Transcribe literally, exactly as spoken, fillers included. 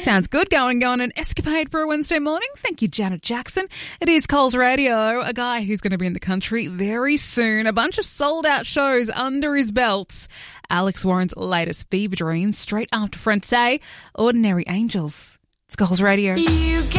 Sounds good. Going, going an escapade for a Wednesday morning. Thank you, Janet Jackson. It is Coles Radio, a guy who's going to be in the country very soon. A bunch of sold-out shows under his belt. Alex Warren's latest Fever Dream, straight after Front Say, Ordinary Angels. It's Coles Radio. You